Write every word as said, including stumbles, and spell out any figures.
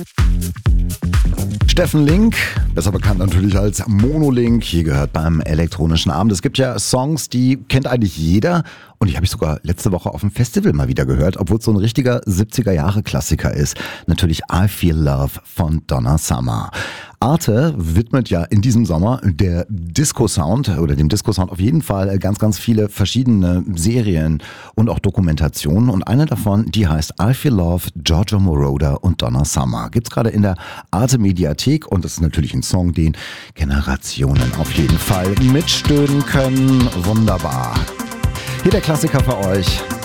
Steffen Link, besser bekannt natürlich als Monolink, hier gehört beim elektronischen Abend. Es gibt ja Songs, die kennt eigentlich jeder und die habe ich sogar letzte Woche auf dem Festival mal wieder gehört, obwohl es so ein richtiger siebziger-Jahre-Klassiker ist. Natürlich I Feel Love von Donna Summer. Arte widmet ja in diesem Sommer der Disco-Sound oder dem Disco-Sound auf jeden Fall ganz, ganz viele verschiedene Serien und auch Dokumentationen. Und eine davon, die heißt I Feel Love, Giorgio Moroder und Donna Summer. Gibt's gerade in der Arte-Mediathek und das ist natürlich ein Song, den Generationen auf jeden Fall mitstöhnen können. Wunderbar. Hier der Klassiker für euch.